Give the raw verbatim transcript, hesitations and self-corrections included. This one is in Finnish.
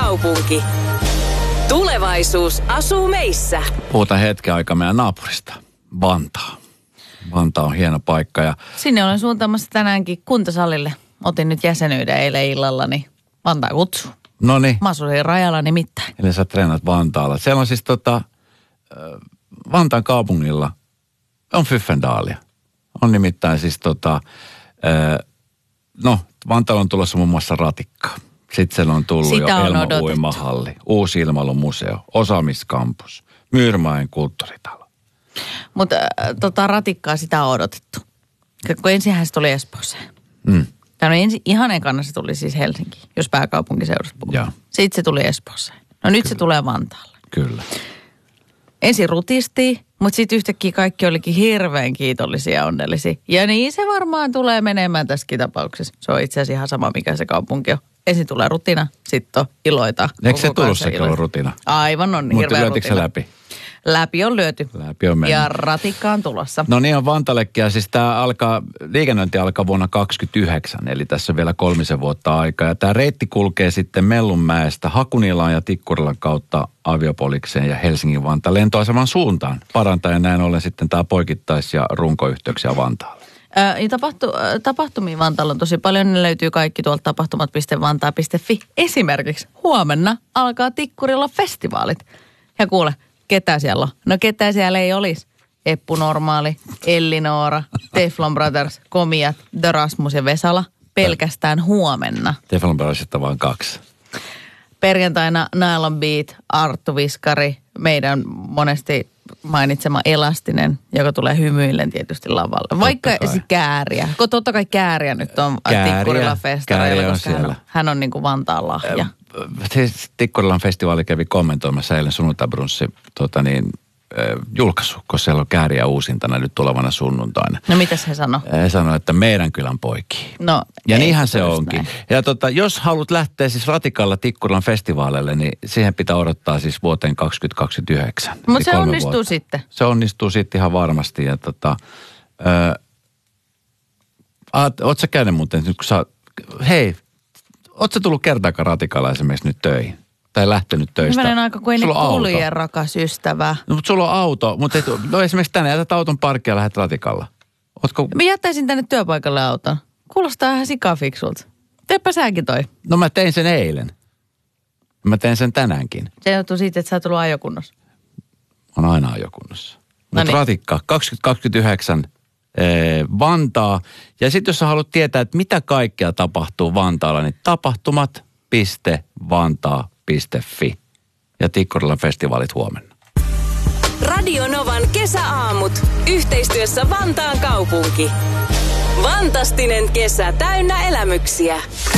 kaupunki. Tulevaisuus asuu meissä. Puhutaan hetken aikaa meidän naapurista. Vantaa. Vantaa on hieno paikka. Ja... Sinne olen suuntaamassa tänäänkin kuntosalille. Otin nyt jäsenyyden eilen illalla, niin Vantaa kutsuu. Noniin. Mä asuin rajalla nimittäin. Eli sä treenat Vantaalla. Siellä on siis tota, Vantaan kaupungilla on Fyffendaalia. On nimittäin siis tota, no Vantaalla on tulossa muun muassa ratikkaa. Sitten siellä on tullut Sitä jo on Elmo odotettu. Uimahalli, Uusi Ilmailumuseo, Osaamiskampus, Myyrmäen kulttuuritalo. Mutta äh, tota ratikkaa sitä on odotettu. Kun ensinhän se tuli Espooseen. Mm. Tämä ensin ihan ekana se tuli siis Helsinkiin, jos pääkaupunkiseudusta puhutaan. Sitten se tuli Espooseen. No nyt Kyllä. se tulee Vantaalle. Kyllä. Ensin rutisti, mutta sitten yhtäkkiä kaikki olikin hirveän kiitollisia ja onnellisia. Ja niin se varmaan tulee menemään tässäkin tapauksessa. Se on itse asiassa ihan sama, mikä se kaupunki on. Ensin tulee rutina, sitten on iloita. Eikö se tullut sekin ollut rutina? Aivan on, Mutta hirveä lyötikö se rutina. läpi? Läpi on lyöty. Läpi on mennyt. Ja ratikka on tulossa. No niin on Vantaallekin, ja siis tämä alkaa, liikennöinti alkaa vuonna kaksikymmentäyhdeksän, eli tässä on vielä kolmisen vuotta aikaa. Ja tämä reitti kulkee sitten Mellunmäestä Hakunilaan ja Tikkurilan kautta Aviopolikseen ja Helsingin-Vantaan lentoaseman suuntaan. Parantaa näin ollen sitten tämä poikittais- ja runkoyhteyksiä Vantaalle. Ää, tapahtu, tapahtumia Vantaalla on tosi paljon. Ne löytyy kaikki tuolta tapahtumat piste vantaa piste fi. Esimerkiksi huomenna alkaa Tikkurilla festivaalit. Ja kuule, ketä siellä on? No ketä siellä ei olisi? Eppu Normaali, Elli-Noora, Teflon Brothers, Komiat, The Rasmus ja Vesala. Pelkästään huomenna. Teflon Brothersista vaan kaksi. Perjantaina Nylon Beat, Arttu Viskari, meidän monesti mainitsema Elastinen, joka tulee hymyillen tietysti lavalle. Vaikka esi Kääriä. Kun totta kai Kääriä nyt on Tikkurilla festareilla, koska hän on, hän on niin kuin Vantaan lahja. Siis Tikkurilan festivaali kävi kommentoimassa eilen sunnuntaibrunssi tota niin, julkaisu, kun siellä on Kääriä uusintana nyt tulevana sunnuntaina. No mitäs he sanoi? He sanoi, että meidän kylän poikii. No, ja ei, niinhän se onkin. näin. Ja tota, jos haluat lähteä siis ratikalla Tikkurilan festivaaleille, niin siihen pitää odottaa siis vuoteen kaksituhattakaksikymmentäyhdeksän. Mutta se onnistuu vuotta. sitten. Se onnistuu sitten ihan varmasti. Ja tota, ö, oot sä käynyt muuten, nyt kun sä, hei, oot sä tullut kertaakaan ratikalla esimerkiksi nyt töihin? Tai lähtenyt töistä? Hyvänen aika, kun ei ne Sulla on kulje, auto. rakas ystävä. No, mutta sulla on auto, mutta et, no esimerkiksi tänne jätät auton parkkiin ja lähdet ratikalla. Ootko... Mä jättäisin tänne työpaikalle auton. Kuulostaa ihan sikafiksulta. Teepä säkin toi. No mä tein sen eilen. Mä teen sen tänäänkin. Se johtuu siitä, että sä oot tullut ajokunnossa. On aina ajokunnossa. Mutta Noniin. ratikka, kaksituhattakaksikymmentäyhdeksän ee, Vantaa. Ja sitten jos sä haluat tietää, että mitä kaikkea tapahtuu Vantaalla, niin tapahtumat piste vantaa piste fi. Ja Tikkurilan festivaalit huomenna. Radio Novan kesäaamut. Yhteistyössä Vantaan kaupunki. Fantastinen kesä täynnä elämyksiä.